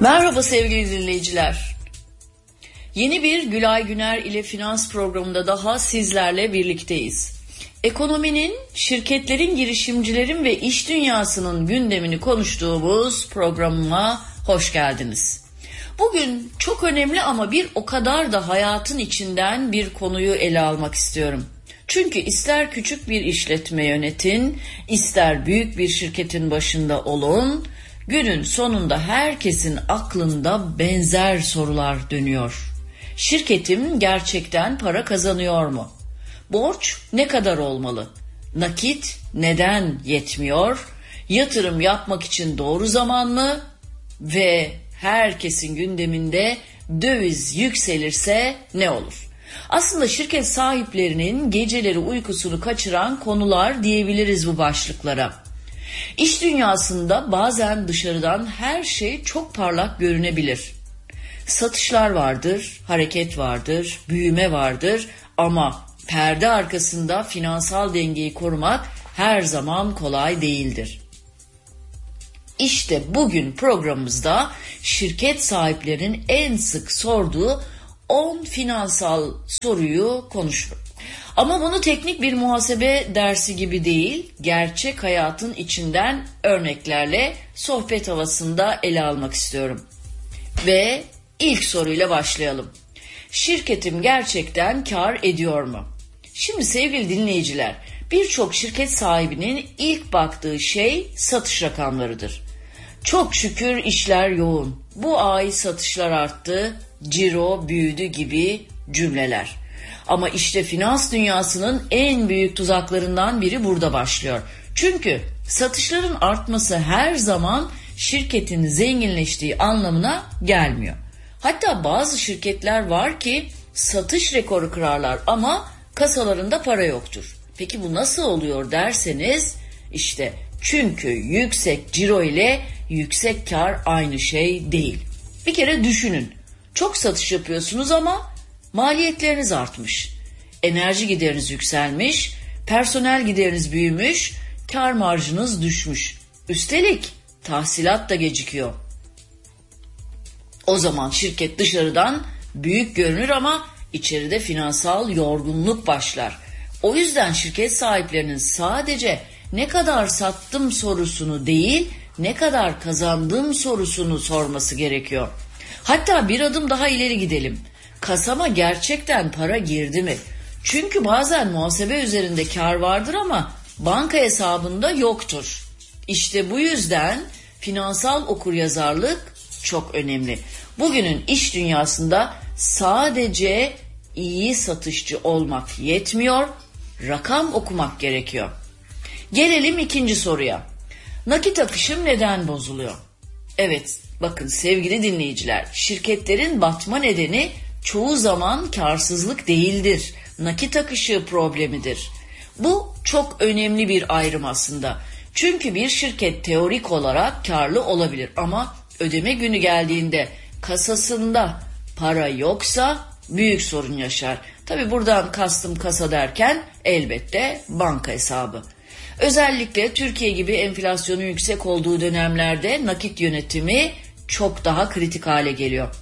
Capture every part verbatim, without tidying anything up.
Merhaba sevgili dinleyiciler. Yeni bir Gülay Güner ile Finans programında daha sizlerle birlikteyiz. Ekonominin, şirketlerin, girişimcilerin ve iş dünyasının gündemini konuştuğumuz programıma hoş geldiniz. Bugün çok önemli ama bir o kadar da hayatın içinden bir konuyu ele almak istiyorum. Çünkü ister küçük bir işletme yönetin, ister büyük bir şirketin başında olun, günün sonunda herkesin aklında benzer sorular dönüyor. Şirketim gerçekten para kazanıyor mu? Borç ne kadar olmalı? Nakit neden yetmiyor? Yatırım yapmak için doğru zaman mı? Ve herkesin gündeminde döviz yükselirse ne olur? Aslında şirket sahiplerinin geceleri uykusunu kaçıran konular diyebiliriz bu başlıklara. İş dünyasında bazen dışarıdan her şey çok parlak görünebilir. Satışlar vardır, hareket vardır, büyüme vardır ama perde arkasında finansal dengeyi korumak her zaman kolay değildir. İşte bugün programımızda şirket sahiplerinin en sık sorduğu on finansal soruyu konuşuruz. Ama bunu teknik bir muhasebe dersi gibi değil, gerçek hayatın içinden örneklerle sohbet havasında ele almak istiyorum. Ve ilk soruyla başlayalım. Şirketim gerçekten kar ediyor mu? Şimdi sevgili dinleyiciler, birçok şirket sahibinin ilk baktığı şey satış rakamlarıdır. Çok şükür işler yoğun. Bu ay satışlar arttı, ciro büyüdü gibi cümleler. Ama işte finans dünyasının en büyük tuzaklarından biri burada başlıyor. Çünkü satışların artması her zaman şirketin zenginleştiği anlamına gelmiyor. Hatta bazı şirketler var ki satış rekoru kırarlar ama kasalarında para yoktur. Peki bu nasıl oluyor derseniz, işte çünkü yüksek ciro ile yüksek kar aynı şey değil. Bir kere düşünün, çok satış yapıyorsunuz ama maliyetleriniz artmış, enerji gideriniz yükselmiş, personel gideriniz büyümüş, kar marjınız düşmüş. Üstelik tahsilat da gecikiyor. O zaman şirket dışarıdan büyük görünür ama içeride finansal yorgunluk başlar. O yüzden şirket sahiplerinin sadece ne kadar sattım sorusunu değil, ne kadar kazandım sorusunu sorması gerekiyor. Hatta bir adım daha ileri gidelim. Kasama gerçekten para girdi mi? Çünkü bazen muhasebe üzerinde kar vardır ama banka hesabında yoktur. İşte bu yüzden finansal okuryazarlık çok önemli. Bugünün iş dünyasında sadece iyi satışçı olmak yetmiyor, rakam okumak gerekiyor. Gelelim ikinci soruya. Nakit akışım neden bozuluyor? Evet, bakın sevgili dinleyiciler, şirketlerin batma nedeni çoğu zaman karsızlık değildir, nakit akışı problemidir. Bu çok önemli bir ayrım aslında. Çünkü bir şirket teorik olarak karlı olabilir ama ödeme günü geldiğinde kasasında para yoksa büyük sorun yaşar. Tabii buradan kastım kasa derken elbette banka hesabı. Özellikle Türkiye gibi enflasyonun yüksek olduğu dönemlerde nakit yönetimi çok daha kritik hale geliyor.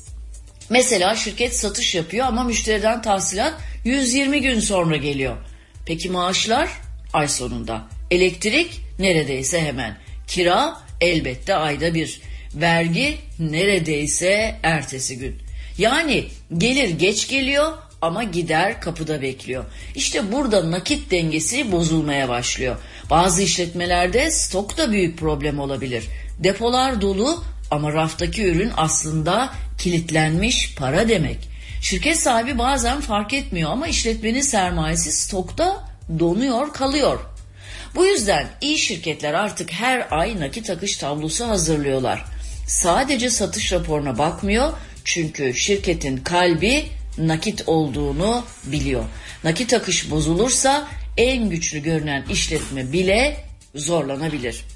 Mesela şirket satış yapıyor ama müşteriden tahsilat yüz yirmi gün sonra geliyor. Peki maaşlar? Ay sonunda. Elektrik neredeyse hemen. Kira elbette ayda bir. Vergi neredeyse ertesi gün. Yani gelir geç geliyor ama gider kapıda bekliyor. İşte burada nakit dengesi bozulmaya başlıyor. Bazı işletmelerde stok da büyük problem olabilir. Depolar dolu ama raftaki ürün aslında kilitlenmiş para demek. Şirket sahibi bazen fark etmiyor ama işletmenin sermayesi stokta donuyor kalıyor. Bu yüzden iyi şirketler artık her ay nakit akış tablosu hazırlıyorlar. Sadece satış raporuna bakmıyor çünkü şirketin kalbi nakit olduğunu biliyor. Nakit akış bozulursa en güçlü görünen işletme bile zorlanabilir.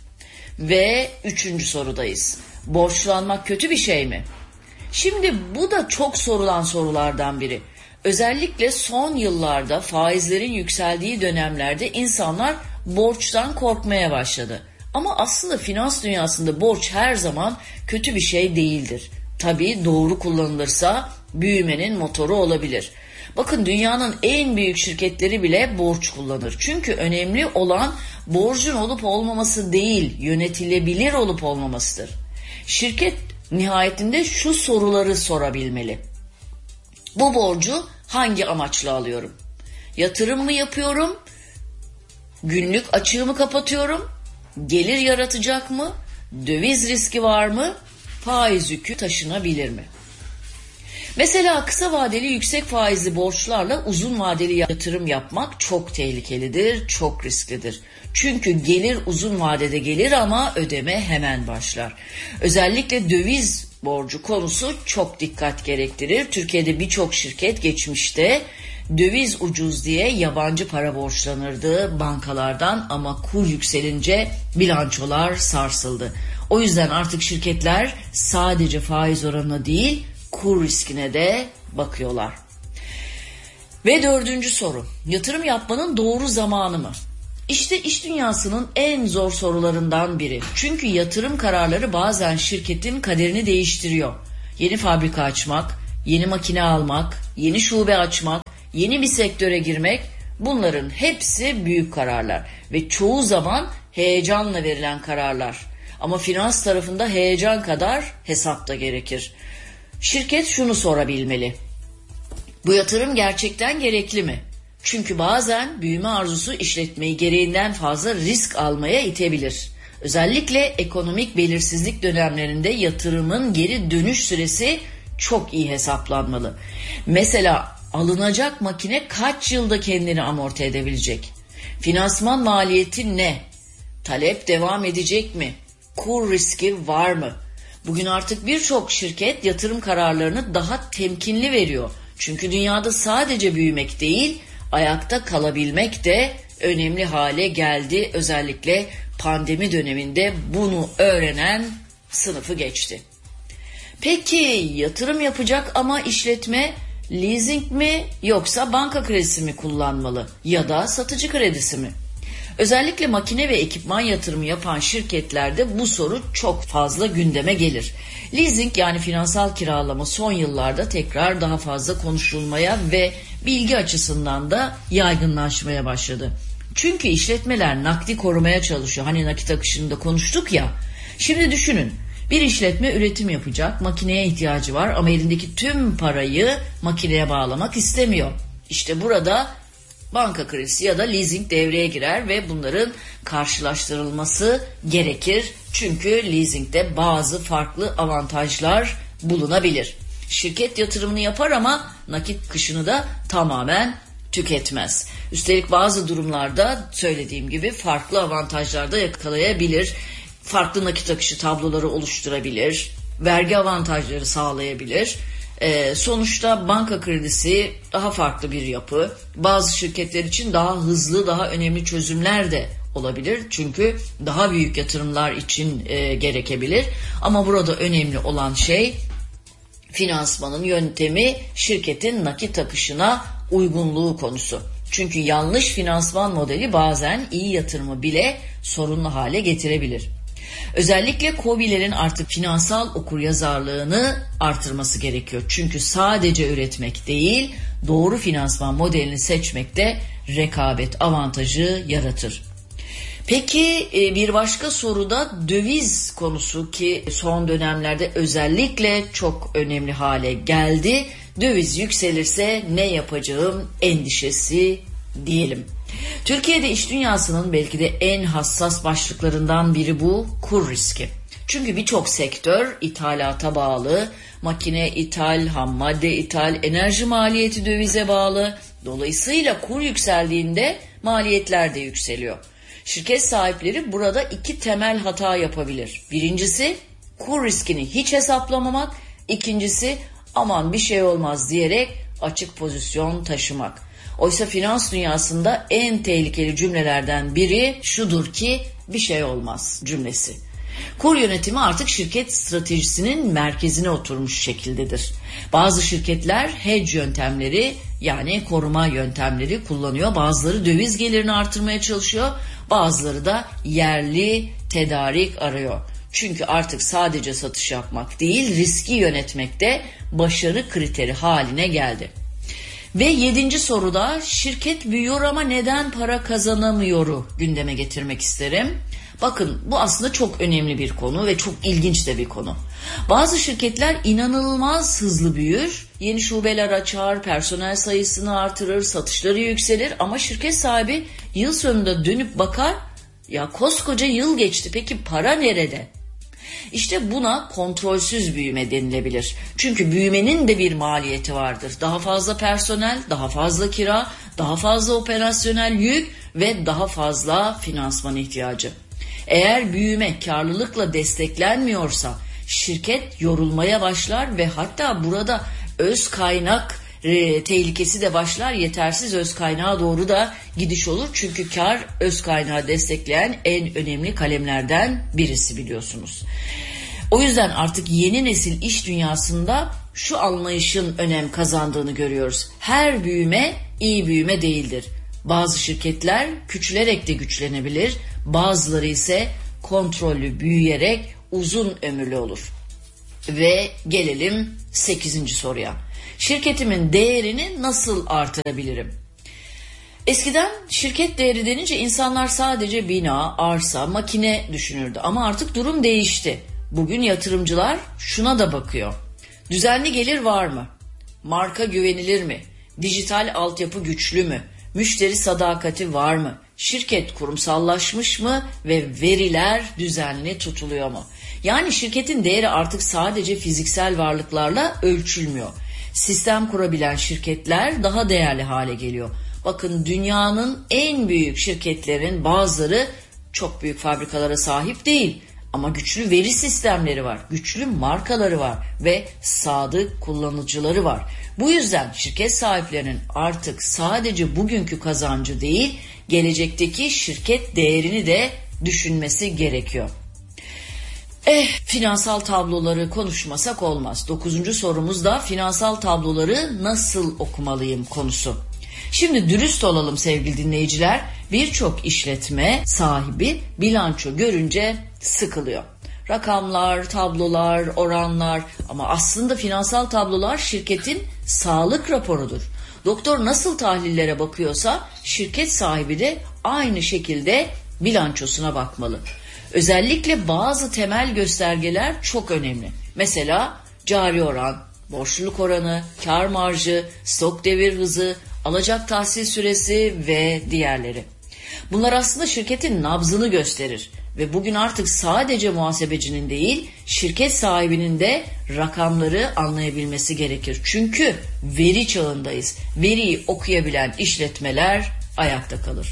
Ve üçüncü sorudayız. Borçlanmak kötü bir şey mi? Şimdi bu da çok sorulan sorulardan biri. Özellikle son yıllarda faizlerin yükseldiği dönemlerde insanlar borçtan korkmaya başladı. Ama aslında finans dünyasında borç her zaman kötü bir şey değildir. Tabii doğru kullanılırsa büyümenin motoru olabilir. Bakın dünyanın en büyük şirketleri bile borç kullanır. Çünkü önemli olan borcun olup olmaması değil, yönetilebilir olup olmamasıdır. Şirket nihayetinde şu soruları sorabilmeli. Bu borcu hangi amaçla alıyorum? Yatırım mı yapıyorum? Günlük açığımı kapatıyorum? Gelir yaratacak mı? Döviz riski var mı? Faiz yükü taşınabilir mi? Mesela kısa vadeli yüksek faizli borçlarla uzun vadeli yatırım yapmak çok tehlikelidir, çok risklidir. Çünkü gelir uzun vadede gelir ama ödeme hemen başlar. Özellikle döviz borcu konusu çok dikkat gerektirir. Türkiye'de birçok şirket geçmişte döviz ucuz diye yabancı para borçlanırdı bankalardan ama kur yükselince bilançolar sarsıldı. O yüzden artık şirketler sadece faiz oranına değil kur riskine de bakıyorlar. Ve dördüncü soru, yatırım yapmanın doğru zamanı mı? İşte iş dünyasının en zor sorularından biri. Çünkü yatırım kararları bazen şirketin kaderini değiştiriyor. Yeni fabrika açmak, yeni makine almak, yeni şube açmak, yeni bir sektöre girmek, bunların hepsi büyük kararlar ve çoğu zaman heyecanla verilen kararlar. Ama finans tarafında heyecan kadar hesap da gerekir. Şirket şunu sorabilmeli. Bu yatırım gerçekten gerekli mi? Çünkü bazen büyüme arzusu işletmeyi gereğinden fazla risk almaya itebilir. Özellikle ekonomik belirsizlik dönemlerinde yatırımın geri dönüş süresi çok iyi hesaplanmalı. Mesela alınacak makine kaç yılda kendini amorti edebilecek? Finansman maliyeti ne? Talep devam edecek mi? Kur riski var mı? Bugün artık birçok şirket yatırım kararlarını daha temkinli veriyor. Çünkü dünyada sadece büyümek değil, ayakta kalabilmek de önemli hale geldi. Özellikle pandemi döneminde bunu öğrenen sınıfı geçti. Peki yatırım yapacak ama işletme leasing mi yoksa banka kredisi mi kullanmalı ya da satıcı kredisi mi? Özellikle makine ve ekipman yatırımı yapan şirketlerde bu soru çok fazla gündeme gelir. Leasing yani finansal kiralama son yıllarda tekrar daha fazla konuşulmaya ve bilgi açısından da yaygınlaşmaya başladı. Çünkü işletmeler nakdi korumaya çalışıyor. Hani nakit akışında konuştuk ya. Şimdi düşünün, bir işletme üretim yapacak, makineye ihtiyacı var ama elindeki tüm parayı makineye bağlamak istemiyor. İşte burada banka kredisi ya da leasing devreye girer ve bunların karşılaştırılması gerekir. Çünkü leasingde bazı farklı avantajlar bulunabilir. Şirket yatırımını yapar ama nakit kışını da tamamen tüketmez. Üstelik bazı durumlarda söylediğim gibi farklı avantajlar da yakalayabilir. Farklı nakit akışı tabloları oluşturabilir. Vergi avantajları sağlayabilir. Ee, sonuçta banka kredisi daha farklı bir yapı. Bazı şirketler için daha hızlı, daha önemli çözümler de olabilir. Çünkü daha büyük yatırımlar için e, gerekebilir. Ama burada önemli olan şey finansmanın yöntemi, şirketin nakit akışına uygunluğu konusu. Çünkü yanlış finansman modeli bazen iyi yatırımı bile sorunlu hale getirebilir. Özellikle KOBİ'lerin artık finansal okuryazarlığını artırması gerekiyor. Çünkü sadece üretmek değil, doğru finansman modelini seçmek de rekabet avantajı yaratır. Peki bir başka soru da döviz konusu ki son dönemlerde özellikle çok önemli hale geldi. Döviz yükselirse ne yapacağım endişesi diyelim. Türkiye'de iş dünyasının belki de en hassas başlıklarından biri bu kur riski. Çünkü birçok sektör ithalata bağlı, makine ithal, ham madde ithal, enerji maliyeti dövize bağlı. Dolayısıyla kur yükseldiğinde maliyetler de yükseliyor. Şirket sahipleri burada iki temel hata yapabilir. Birincisi kur riskini hiç hesaplamamak, ikincisi aman bir şey olmaz diyerek açık pozisyon taşımak. Oysa finans dünyasında en tehlikeli cümlelerden biri şudur ki bir şey olmaz cümlesi. Kur yönetimi artık şirket stratejisinin merkezine oturmuş şekildedir. Bazı şirketler hedge yöntemleri yani koruma yöntemleri kullanıyor. Bazıları döviz gelirini artırmaya çalışıyor. Bazıları da yerli tedarik arıyor. Çünkü artık sadece satış yapmak değil, riski yönetmek de başarı kriteri haline geldi. Ve yedinci soruda şirket büyüyor ama neden para kazanamıyoru gündeme getirmek isterim. Bakın bu aslında çok önemli bir konu ve çok ilginç de bir konu. Bazı şirketler inanılmaz hızlı büyür, yeni şubeler açar, personel sayısını artırır, satışları yükselir ama şirket sahibi yıl sonunda dönüp bakar, ya koskoca yıl geçti peki para nerede? İşte buna kontrolsüz büyüme denilebilir. Çünkü büyümenin de bir maliyeti vardır. Daha fazla personel, daha fazla kira, daha fazla operasyonel yük ve daha fazla finansman ihtiyacı. Eğer büyüme karlılıkla desteklenmiyorsa şirket yorulmaya başlar ve hatta burada öz kaynak e, tehlikesi de başlar. Yetersiz öz kaynağa doğru da gidiş olur. Çünkü kar öz kaynağı destekleyen en önemli kalemlerden birisi biliyorsunuz. O yüzden artık yeni nesil iş dünyasında şu anlayışın önem kazandığını görüyoruz. Her büyüme iyi büyüme değildir. Bazı şirketler küçülerek de güçlenebilir, bazıları ise kontrollü büyüyerek uzun ömürlü olur. Ve gelelim sekizinci soruya. Şirketimin değerini nasıl artırabilirim? Eskiden şirket değeri denince insanlar sadece bina, arsa, makine düşünürdü ama artık durum değişti. Bugün yatırımcılar şuna da bakıyor. Düzenli gelir var mı? Marka güvenilir mi? Dijital altyapı güçlü mü? Müşteri sadakati var mı? Şirket kurumsallaşmış mı ve veriler düzenli tutuluyor mu? Yani şirketin değeri artık sadece fiziksel varlıklarla ölçülmüyor. Sistem kurabilen şirketler daha değerli hale geliyor. Bakın dünyanın en büyük şirketlerin bazıları çok büyük fabrikalara sahip değil. Ama güçlü veri sistemleri var, güçlü markaları var ve sadık kullanıcıları var. Bu yüzden şirket sahiplerinin artık sadece bugünkü kazancı değil, gelecekteki şirket değerini de düşünmesi gerekiyor. Eh, finansal tabloları konuşmasak olmaz. Dokuzuncu sorumuz da finansal tabloları nasıl okumalıyım konusu. Şimdi dürüst olalım sevgili dinleyiciler. Birçok işletme sahibi bilanço görünce sıkılıyor. Rakamlar, tablolar, oranlar ama aslında finansal tablolar şirketin sağlık raporudur. Doktor nasıl tahlillere bakıyorsa şirket sahibi de aynı şekilde bilançosuna bakmalı. Özellikle bazı temel göstergeler çok önemli. Mesela cari oran, borçluluk oranı, kar marjı, stok devir hızı, alacak tahsil süresi ve diğerleri. Bunlar aslında şirketin nabzını gösterir ve bugün artık sadece muhasebecinin değil, şirket sahibinin de rakamları anlayabilmesi gerekir. Çünkü veri çağındayız. Veriyi okuyabilen işletmeler ayakta kalır.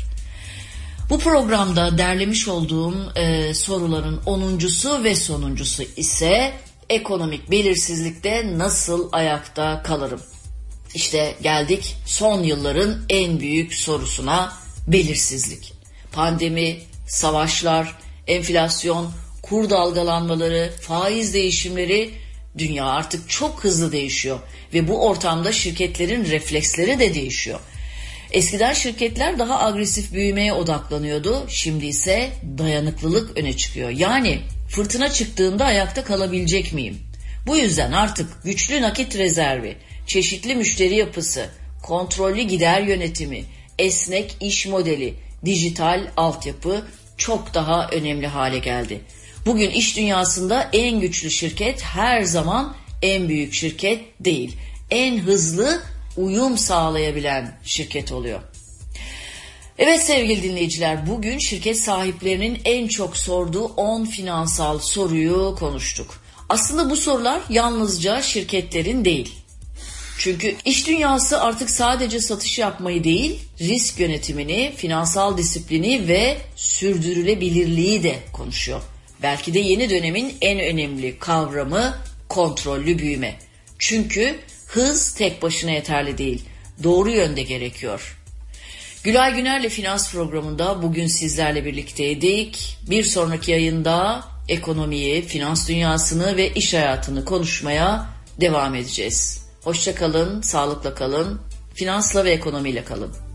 Bu programda derlemiş olduğum e, soruların onuncusu ve sonuncusu ise ekonomik belirsizlikte nasıl ayakta kalırım? İşte geldik son yılların en büyük sorusuna, belirsizlik. Pandemi, savaşlar, enflasyon, kur dalgalanmaları, faiz değişimleri, dünya artık çok hızlı değişiyor ve bu ortamda şirketlerin refleksleri de değişiyor. Eskiden şirketler daha agresif büyümeye odaklanıyordu, şimdi ise dayanıklılık öne çıkıyor. Yani fırtına çıktığında ayakta kalabilecek miyim? Bu yüzden artık güçlü nakit rezervi, çeşitli müşteri yapısı, kontrollü gider yönetimi, esnek iş modeli, dijital altyapı çok daha önemli hale geldi. Bugün iş dünyasında en güçlü şirket her zaman en büyük şirket değil, en hızlı uyum sağlayabilen şirket oluyor. Evet sevgili dinleyiciler, bugün şirket sahiplerinin en çok sorduğu on finansal soruyu konuştuk. Aslında bu sorular yalnızca şirketlerin değil. Çünkü iş dünyası artık sadece satış yapmayı değil, risk yönetimini, finansal disiplini ve sürdürülebilirliği de konuşuyor. Belki de yeni dönemin en önemli kavramı kontrollü büyüme. Çünkü hız tek başına yeterli değil, doğru yönde gerekiyor. Gülay Güner'le Finans programında bugün sizlerle birlikteydik. Bir sonraki yayında ekonomiyi, finans dünyasını ve iş hayatını konuşmaya devam edeceğiz. Hoşça kalın, sağlıkla kalın, finansla ve ekonomiyle kalın.